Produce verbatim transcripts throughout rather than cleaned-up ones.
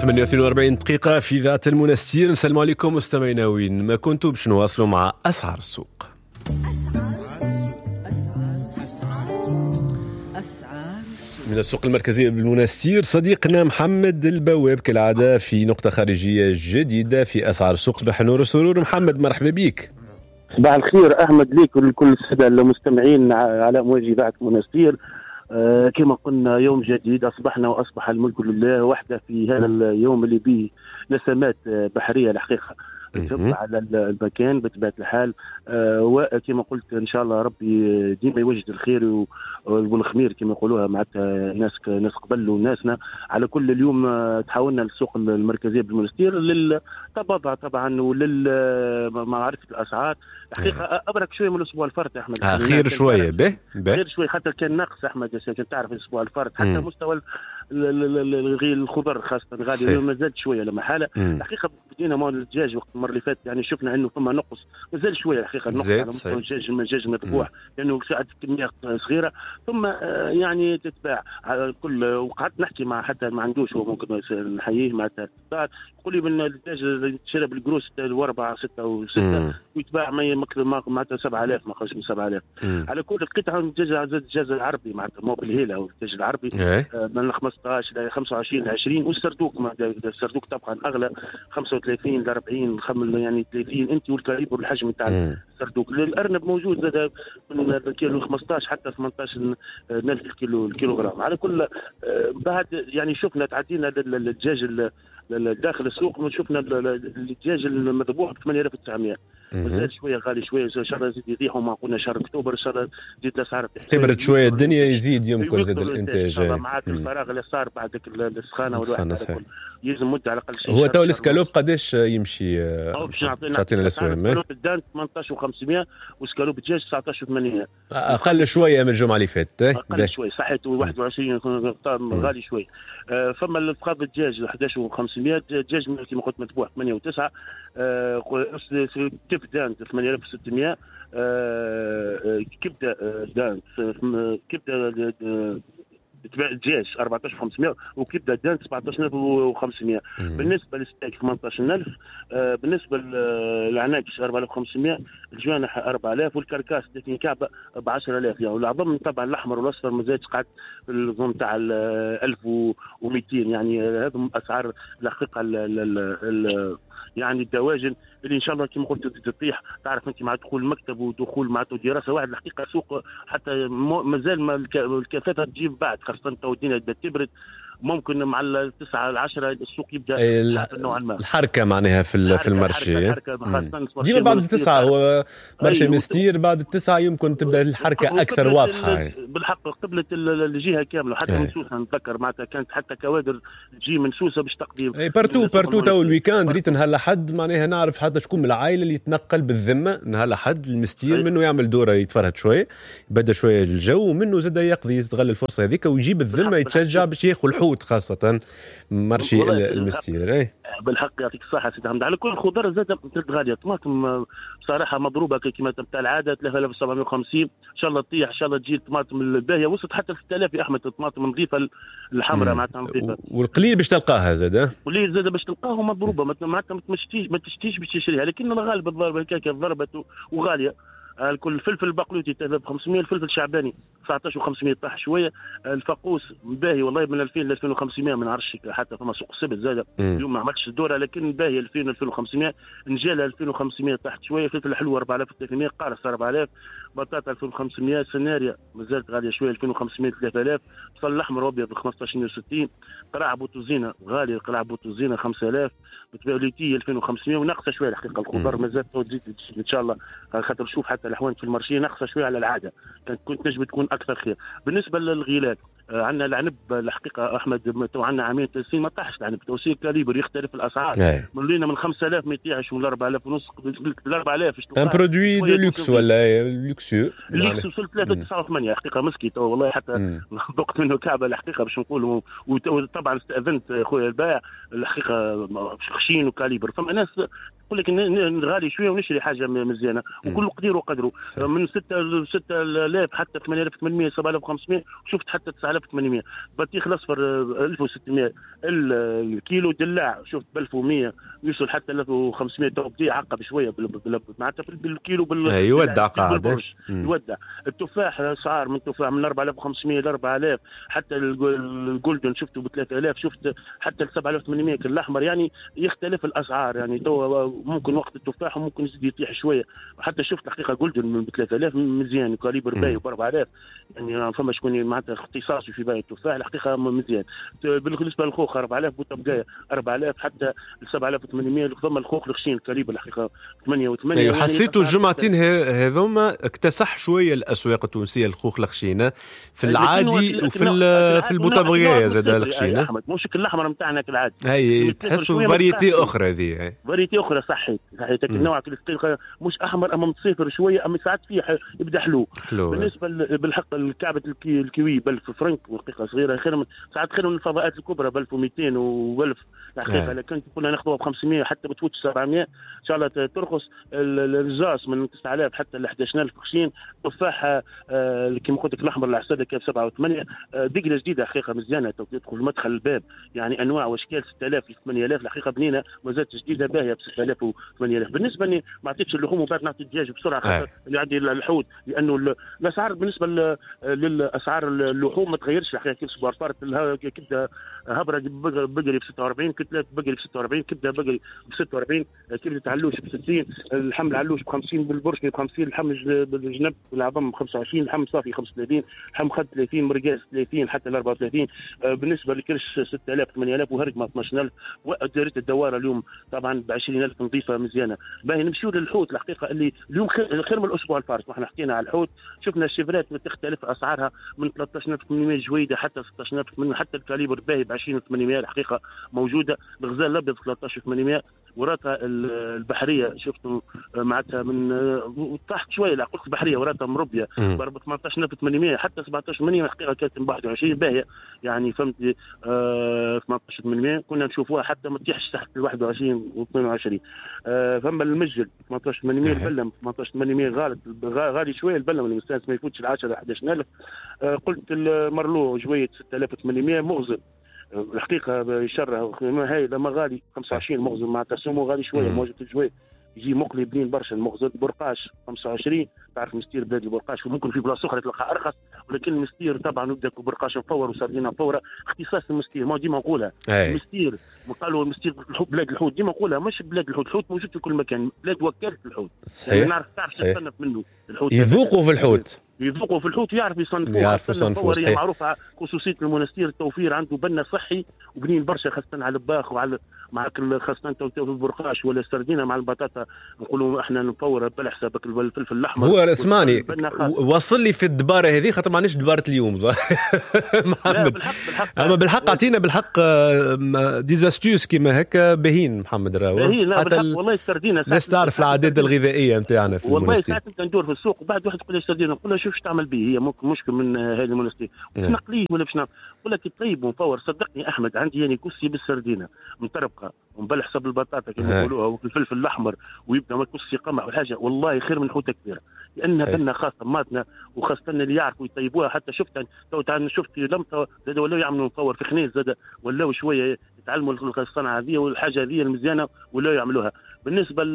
ثمانية وثلاثين وأربعين دقيقة في ذات المنستير. السلام عليكم مستمعينا وين ما كنتوا باش نواصلوا مع أسعار السوق. من السوق المركزية بالمنستير صديقنا محمد البواب كالعادة في نقطة خارجية جديدة في أسعار السوق. صباح النور والسرور محمد، مرحبا بك. صباح الخير أحمد ليك ولكل السادة المستمعين على أمواج إذاعة المنستير. آه كما قلنا يوم جديد، أصبحنا وأصبح الملك لله وحده في هذا اليوم اللي به نسمات بحرية الحقيقة تطلع على المكان بطبيعة الحال. آه وكما قلت إن شاء الله ربي ديما يوجد الخير والخمير كما يقولوها معناتها ناس ناس قبل وناسنا. على كل اليوم تحولنا للسوق المركزية بالمنستير للتبضع طبعا وللمعرفة الأسعار. الحقيقة أبرك شوية من الأسبوع الفرد أحمد. آه خير شوية به خير شوية خاطر كان نقص أحمد كنت تعرف الأسبوع الفرد حتى م. مستوى الخضر خاصة غالي ما زاد شوية لما حالة. الحقيقة بدينا مال الدجاج وقت المرة اللي فاتت يعني شفنا إنه ثم نقص ما زال شوية الحقيقة النقص على مستوى الدجاج الدجاج مذبوح لأنه ساعد كميات صغيرة ثم يعني تتباع على كل. وقعدت نحكي مع حتى ما عندوش هو ممكن نحييه مع تاع يقول لي من الدجاج تشرب الجروس وأربعة ستة وستة ويتباع ما معناتها سبعة آلاف ما خرج من سبعة آلاف على كل القطعة. الدجاج الدجاج العربي معناتها مو بالهيلة أو الدجاج العربي من خمسطاش إلى خمسة وعشرين عشرين. والسردوك السردوك طبعا أغلى خمسة وثلاثين إلى أربعين خمل يعني ثلاثين أنت والكاليبر والحجم تاع السردوك. الأرنب موجود زاد من الكيلو خمسطاش حتى ثمنطاش ألف الكيلو الكيلوغرام. على كل بعد يعني شفنا تعدينا للدجاج داخل السوق شفنا الدجاج المذبوح ب ثمانية آلاف وتسعمائة زاد شويه غالي شويه. ان شاء الله يزيد يطيحوا ما قلنا شهر اكتوبر ان شاء الله تزيد الاسعار تبرد شويه الدنيا يزيد يمكن زاد الانتاج مع الفراغ اللي صار بعد السخانه والواحد يلزم مده على الاقل شيء. هو تو الاسكالوب قداش يمشي؟ تعطينا الاسهم. سكالوب الدان ثمانية عشر وخمسمائة وسكالوب الدجاج تسعة عشر وثمانمائة اقل شويه من الجمعه اللي فاتت. اقل شويه صحيت واحد وعشرين غالي شويه. آه فما الفخاد الدجاج أحد عشر وخمسمائة دجاج كما قلت مذبوح ثمانية وتسعة آه كبده دان ثمانية آلاف وستمائة آه كبده دان كبده تباع الدجاج أربعة عشر وخمسمائة وكبده دان سبعة عشر ألف وخمسمائة. بالنسبه للستيك ثمانية عشر ألف آه بالنسبه للعناكش أربعة آلاف وخمسمائة الجوانح أربعة آلاف والكركاس لكن كعبه ب عشرة آلاف يعني. والعظم طبعا الاحمر والاصفر ما زادش قعد في النظام تاع ألف ومئتين يعني. هذم اسعار الحقيقه يعني الدواجن اللي ان شاء الله كما قلت تطيح. تعرف انت مع دخول المكتب ودخول مع دراسه واحد الحقيقه سوق حتى مازال ما الكثافه تجيب بعد خاصه تو الدنيا بدات تبرد ممكن مع التسعة العشرة السوق يبدا نوعا ما الحركه معناها في في المرشي ديما بعد التسعة. هو مرشي مستير بعد التسعة يمكن تبدا الحركه اكثر واضحه بالحق قبلت الجهه كامله حتى من سوسه نتذكر معناتها كانت حتى كوادر تجي من سوسه باش تقضي اي بارتو بارتو تو الويكاند ريت نهار لحد معناها نعرف حتى شكون من العائله اللي يتنقل بالذمه نهار لحد المستير منه يعمل دوره يتفرهد شويه يبدا شويه الجو ومنه زاد يقضي يستغل الفرصه هذيك ويجيب الذمه يتشجع باش ياخذ الحوت خاصة مرشي المستير. اي بالحق يعطيك الصحة سيدي حمد. على كل الخضار زادت غالية. طماطم بصراحة مضروبة كما بتاع العادة ثلاثة آلاف وسبعمائة وخمسين ان شاء الله تطيح ان شاء الله تجي الطماطم الباهية وصلت حتى ستة آلاف يا احمد. الطماطم نظيفة الحمراء معناتها نظيفة والقليل باش تلقاها زاد واللي زاد باش تلقاها مضروبة معناتها ما تشتيش ما تشتيش باش تشريها لكن الغالب الضربة هكاك ضربت وغالية. الكل الفلفل البقلوتي ثلاثة آلاف وخمسمائة الفلفل الشعباني تسعة عشر وخمسمائة طاح شويه. الفقوس باهي والله من ألفين ل ألفين وخمسمائة ما نعرفش حتى فما سوق السبت زاد اليوم ما عملتش الدوره لكن باهي ألفين ألفين وخمسمائة نجاله ألفين وخمسمائة طاحت شويه. فلفل الحلو أربعة آلاف وثلاثمائة قارص أربعة آلاف بطاطا ألفين وخمسمائة سناريا مازالت غاليه شويه ألفين وخمسمائة ثلاثة آلاف بصل الاحمر وابيض ب خمسة عشر وستين قراع بوتوزينه غالي قراع بوتوزينه خمسة آلاف بتباوليتي ألفين وخمسمائة وناقصه شويه الحقيقه. الخضار مازالت تزيد ان شاء الله خاطر نشوف حتى الاحوال في المارشي ناقصه شويه على العاده كانت كنت نجم تكون اكثر خير. بالنسبه للغيلات آه عندنا العنب الحقيقه احمد تو عندنا عامين تسعين ما طاحش العنب توسيع كاليبر يختلف الاسعار من لينا من خمسة آلاف ما يطيحش من أربعة آلاف ونص ل أربعة آلاف ان برودوي دو لوكس ولا لوكسيو اللوكس وصلت ثلاثة وتسعين وثمانين حقيقه مسكي تو والله حتى ذقت منه كعبه الحقيقه باش نقولوا. وطبعا استاذنت خويا البائع الحقيقه خشين وكاليبر. فما ناس يقول لك نغالي شويه ونشري حاجه مزيانه، وكل قدير وقدره. من ستة ستة آلاف حتى ثمانية آلاف وثمانمائة سبعة آلاف وخمسمائة، وشفت حتى تسعة آلاف وثمانمائة. بطيخ الاصفر ألف وستمائة الكيلو، دلاع شفت ب ألف ومائة، يوصل حتى ألف وخمسمائة. توقيت عقب شويه معناتها بالكيلو بال يودع قاعده يودع. التفاح اسعار من تفاح من أربعة آلاف وخمسمائة ل أربعة آلاف، حتى الجولدن شفته ب ثلاثة آلاف، شفت حتى ل سبعة آلاف وثمانمائة الاحمر. يعني يختلف الاسعار، يعني تو ممكن وقت التفاح وممكن يزيد يطيح شويه. حتى شفت الحقيقه جولدن من ثلاثة آلاف مزيان، كاليبر باي ب أربعة آلاف. يعني فما شكون معناتها اختصاصي في بيع التفاح الحقيقه مزيان. بالنسبه للخوخ أربعة آلاف بوطبقايه أربعة آلاف حتى سبعة آلاف وثمانمائة. فما الخوخ الخشين الكاليبر الحقيقه ثمانية وثمانية. أيوة حسيتوا يعني الجمعتين هذوما اكتسح شويه الاسواق التونسيه الخوخ الخشينه في العادي وفي في البوطبقايه زاد الخشينه. مش الاحمر نتاعنا كالعاده، هي تحسوا فاريتي اخرى ذي، فاريتي اخرى صحيح صحيح. لكن نوع مش احمر اما متصفر شويه، اما ساعات فيه يبدا حلو. حلو. بالنسبه بالحق الكعبه الكيوي ب ألف فرنك دقيقه صغيره خير من ساعات خير من الفضاءات الكبرى ب ألف ومئتين و1000 الحقيقه. لكن كنا ناخذوها ب خمسمائة حتى ما تفوتش سبعمائة ان شاء الله ترخص. الرزاز من تسعة آلاف حتى ل أحد عشر ألف خشين. تفاحه آه كما قلت لك الاحمر العسل كان سبعة وثمانية. آه دقله جديده حقيقه مزيانه تدخل مدخل الباب، يعني انواع واشكال ستة آلاف ل ثمانية آلاف الحقيقه بنينه وزادت جديده باهيه ب ستة آلاف و ثمانية آلاف. بالنسبه لي ما عطيتش اللحوم وبعد نعطي الدجاج بسرعه خاطر اللي عندي الحوت، لانه الاسعار بالنسبه للاسعار اللحوم ما تغيرش الحقيقه. كيف سبار فارت كبده هبره بقري ب ستة وأربعين، كتلات بقري ب ستة وأربعين، كبده بقري ب ستة وأربعين، كبده علوش ب ستين، اللحم علوش ب خمسين، بالبرشمي ب خمسين، اللحم بالجنب والعظم ب خمسة وعشرين، اللحم صافي خمسة وثلاثين، اللحم خد ثلاثين، مرقاس ثلاثين حتى ل أربعة وثلاثين. بالنسبه للكرش ستة آلاف ثمانية آلاف، وهرقمه اثناش ألف. ودائره الدواره اليوم طبعا ب عشرين ألف نظيفه مزيانه. باهي نمشيو للحوت الحقيقه اللي اليوم خير, خير من الاسبوع الفارس. احنا حكينا على الحوت، شفنا الشيفرات تختلف اسعارها من ثلاثة عشر ألف وثمانمائة جويده حتى ستة عشر ألف وثمانمائة، حتى الكاليبر باهي ب عشرين ألف وثمانمائة الحقيقه موجوده. الغزال الابيض ثلاثة عشر ألف وثمانمائة. وراتها البحريه شفتوا معناتها من تحت شويه، لا قلت البحريه وراتها مربيه ب ثمانية عشر ألف وثمانمائة حتى سبعة عشر ألف وثمانمائة الحقيقه كانت واحد وعشرين باهيه. يعني فهمت آه ثمانية عشر ألف وثمانمائة كنا نشوفوها حتى ما تطيحش تحت ال واحد وعشرين و اثنين وعشرين. آه فما المسجل ثمانية عشر ألف وثمانمائة، البلم ثمانية عشر ألف وثمانمائة غالي غالي شويه البلم المستانس ما يفوتش ال عشرة أحد عشر ألف. آه قلت المرلو جويه ستة آلاف وثمانمائة مغزل الحقيقه يشرها هاي لما غالي خمسة وعشرين مغزل مع تسمو غالي شويه موجود الجويه يجي مقلي بنين برشا. المغزل برقاش خمسة وعشرين، تعرف مستير بلاد البرقاش وممكن في بلاصه اخرى تلقى ارخص، ولكن المستير طبعا يبدا برقاش مفور وسردينه مفوره. اختصاص المستير ما ديما نقولها المستير قالوا المستير بلاد الحوت ديما نقولها مش بلاد الحوت. الحوت موجود في كل مكان، بلاد وكاله الحوت. يعني نعرف تعرف تصنف منه الحوت، يذوقوا في الحوت يذوقوا في الحوت ويعرف يصنفوه. يعرف يصنفوه هي معروفه خصوصيه المنستير التوفير عنده بنا صحي وبنين برشا، خاصه على الباخ وعلى مع خاصه في البرقاش ولا السردينه مع البطاطا نقولوا احنا نفور بلا حسابك الفلفل الاحمر. هو اسمعني وصل لي في الدباره هذه خاطر ما عنديش دباره اليوم محمد. بالحق بالحق اما بالحق اعطينا بالحق ديزاستيوس كيما هكا باهين محمد راهو حتى والله السردينه الناس تعرف العادات الغذائيه نتاعنا في والله المونستير. ساعات ندور في السوق وبعد واحد يقول لي السردينه نقول له شوف ايش تعمل به، هي ممكن مشكل من هذه المونستير نقليه ولا باش نقول لك طيب ونفور. صدقني احمد عندي يعني كسي بالسردينه مطربقه ونبلح حسب البطاطا كما يقولوها والفلفل الاحمر ويبدا ما كسي قمح وحاجه والله خير من حوته كبيره، لانها بنا خاصه ماتنا وخاصه اللي يعرفوا يطيبوها. حتى شفت تو شفت لمطه زاد ولاو يعملوا مفور في خنيز زاد ولاو شويه يتعلموا الصنعه هذه والحاجه هذه المزيانه ولاو يعملوها. بالنسبه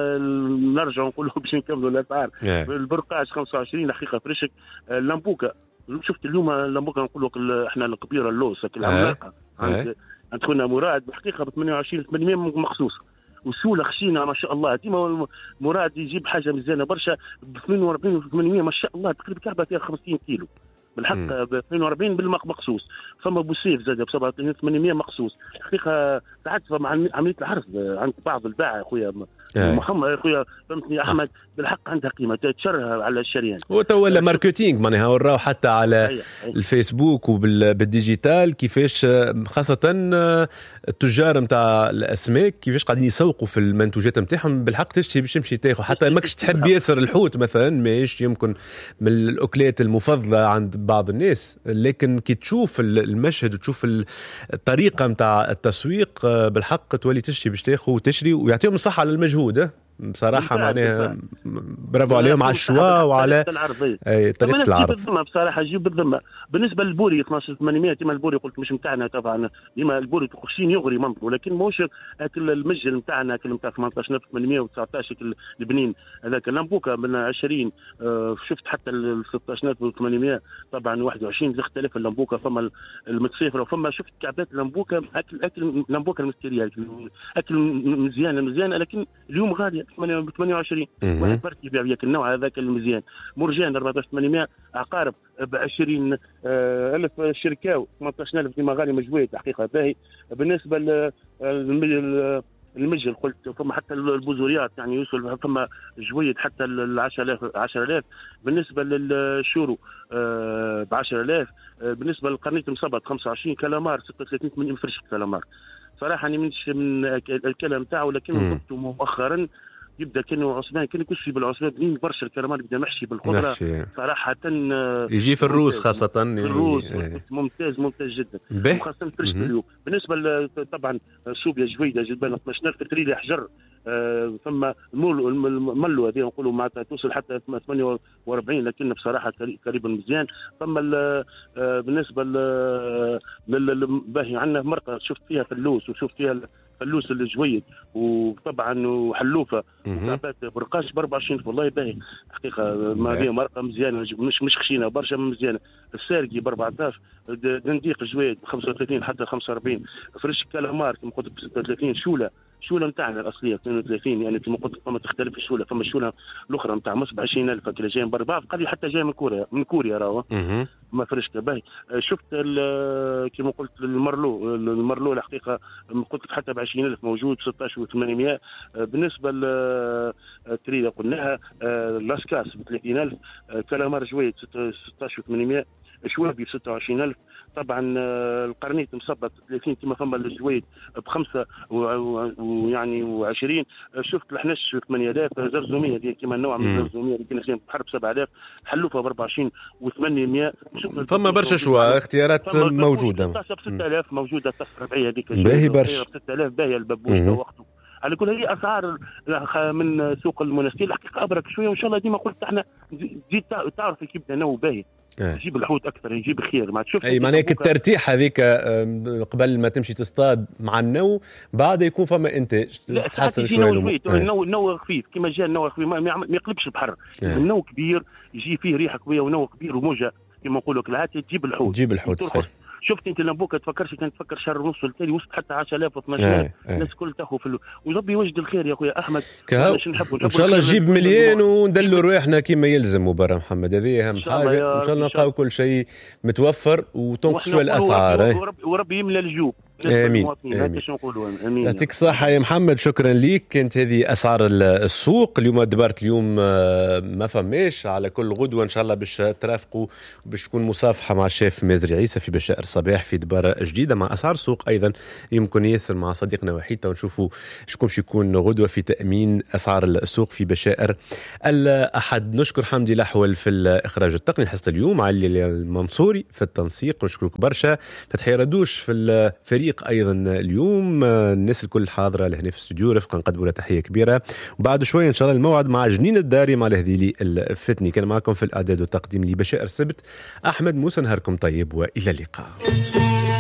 نرجع نقولوا باش نكملوا الاسعار البرقاش خمسة وعشرين حقيقه فريشك. اللامبوكا شفت اليوم اللامبوكا نقول لك احنا الكبيره اللوس العملاقه عند عند خونا مراد بحقيقه ب ثمانية وعشرين ثمانمائة مخصوص وسوله خشينه ما شاء الله. ديما مراد يجيب حاجه مزيانه برشا ب اثنين وأربعين ثمانمائة ما شاء الله تقريبا كعبه فيها خمسين كيلو بالحق ب اثنين وأربعين بالمخصوص. فما بوسيف زاد ب سبعة وثلاثين ثمانمائة مخصوص حقيقه. ساعات فما عمليه العرض عند بعض الباعه خويا محمد خويا فهمتني احمد بالحق عندها قيمه تشرها على الشريان. وتولى ماركتينغ معناها وراو حتى على أيه. الفيسبوك وبالديجيتال كيفاش خاصه التجار نتاع الاسماك كيفاش قاعدين يسوقوا في المنتوجات نتاعهم بالحق تشتهي باش تمشي تاخذ حتى ماكش تحب ياسر الحوت مثلا ماهيش يمكن من الاكلات المفضله عند بعض الناس، لكن كي تشوف المشهد وتشوف الطريقه نتاع التسويق بالحق تولي تشتهي باش تاخذ وتشري ويعطيهم الصحه على المجهود. موجوده بصراحه، معناها برافو عليهم على الشوا وعلى طريقه العرض. بالذمه بصراحه جيب بالذمه. بالنسبه للبوري اثناش ثمانمائة كما البوري قلت مش نتاعنا طبعا، ديما البوري تخشين يغري منطق، ولكن موش اكل المجل نتاعنا اكل نتاع ثمانية عشر ثمانمائة وتسعطاش البنين هذاك اللمبوكه من عشرين. آه شفت حتى ال ستة عشر ثمانمائة طبعا واحد وعشرين الاختلاف اللمبوكه، فما المتصيفره وفما شفت كعبات اللمبوكه اكل اكل اللمبوكه المستريه اكل مزيانه مزيانه، لكن اليوم غاليه ثمانية وعشرين. واحد فرق يبيع وياك النوع هذاك المزيان. مرجان أربعة عشر ثمانمائة، عقارب ب عشرين ألف، شركاو ثمانية عشر ألف ديما غالي مجوية حقيقه باهي. بالنسبه للمجل قلت فما حتى البوزوريات يعني يوصل فما جويد حتى ال عشرة آلاف. بالنسبه للشورو ب عشرة آلاف. بالنسبه للقرنيط مصبط خمسة وعشرين، كلامار ستة وثلاثين ثمانين فرش كلامار. صراحه انا منش من الكلام تاعو، لكن ضبطه مؤخرا يبدا كانوا عصبان كان كل شيء بالعصبان بنين برشا الكرمان يبدا محشي بالخضره صراحه يجي في الروس خاصه في الروس يعني ممتاز ممتاز جدا وخاصه فرش اليوم. بالنسبه طبعا الشوبيا جويده جدا اثناش ألف تريلي حجر. آه ثم الملو هذه نقولوا معناتها توصل حتى ثمانية وأربعين، لكن بصراحه قريبا مزيان. ثم آه بالنسبه باهي عندنا مرقه شفت فيها فلوس وشفت فيها فلوس الجويد وطبعا وحلوفه وكعبات برقاش ب أربعة وعشرين والله باهي حقيقه. ما هي مرقه مزيانه مش مش خشينه برشا مزيانه. السارقي ب أربعطاش، دنديق جويد ب خمسة وثلاثين حتى خمسة وأربعين، فريش كالامار كما قلت ب ستة وثلاثين. شوله شوله نتاعنا الاصليه اثنين وثلاثين يعني كما قلت فما تختلف الشوله. فما الشوله الاخرى نتاع مصر ب عشرين ألف كي جاي من برا قال حتى جاي من كوريا من كوريا راهو ما فريش باهي. شفت كما قلت المرلو المرلو الحقيقه قلت لك حتى ب عشرين ألف موجود ستة عشر وثمانمائة. بالنسبه للتريده قلناها لاسكاس ب ثلاثين ألف، كالامار جويد ستة عشر وثمانمائة، شوابي ب ستة وعشرين ألف. طبعا القرنيط مصبت ثلاثين كما فما الجويد بخمسة ويعني وعشرين. شفت الحنش ثمانية آلاف، زرزوميه هذه كما نوع من الزرزوميه اللي كنا فيها بحرب سبعة آلاف، حلوفه ب أربعة وعشرين وثمانمائة. فما برشا شوا اختيارات موجوده. ب ستة آلاف موجوده الربعيه هذيك باهي برشا ب ستة آلاف باهي البابوس وقته. على كل هي اسعار من سوق المنافسين الحقيقه ابرك شويه، وان شاء الله ديما قلت احنا تزيد تعرف كيف بدنا نو باهي يجيب الحوت اكثر يجيب خير. ما تشوف اي معناها الترتيح هذيك قبل ما تمشي تصطاد مع النو بعد يكون فما انتاج تحسن شويه النو. النو خفيف كما جاء النو خفيف ما, ما يقلبش البحر. النو كبير يجي فيه ريحه قويه ونو كبير وموجه كما نقولوا كالعاده تجيب الحوت تجيب الحوت صحيح. شفت انت لمبوكه تفكرش كانت تفكر شهر ونص التالي وصلت حتى عشرة آلاف واثناش آلاف. الناس كل تاخذ في وربي يوجد الخير يا اخويا احمد. ان شاء الله نجيب مليون وندلوا رواحنا كما يلزم برا محمد. هذه اهم حاجه. ان شاء الله نلقاو كل شيء متوفر وتنقص شويه الاسعار وربي, وربي يملى الجيوب. امين امين. يعطيك الصحه يا محمد، شكرا ليك. كانت هذه اسعار السوق اليوم. دبرت اليوم ما فماش على كل غدوه ان شاء الله باش ترافقوا باش تكون مصافحه مع الشيف مازري عيسى في بشائر صباح في دباره جديده مع اسعار سوق. ايضا يمكن ياسر مع صديقنا وحيد ونشوفوا شكون باش يكون غدوه في تامين اسعار السوق في بشائر الاحد. نشكر حمدي الاحول في الاخراج التقني حتى اليوم، علي المنصوري في التنسيق، نشكرك برشا. فتحي ردوش في الفريق ايضا اليوم، الناس الكل حاضره لهنا في الاستوديو رفقا نقدموا لها تحيه كبيره. وبعد شويه ان شاء الله الموعد مع جنين الداري مع الهذيلي الفتني. كان معكم في الاعداد والتقديم لبشائر السبت احمد موسى. نهاركم طيب والى اللقاء.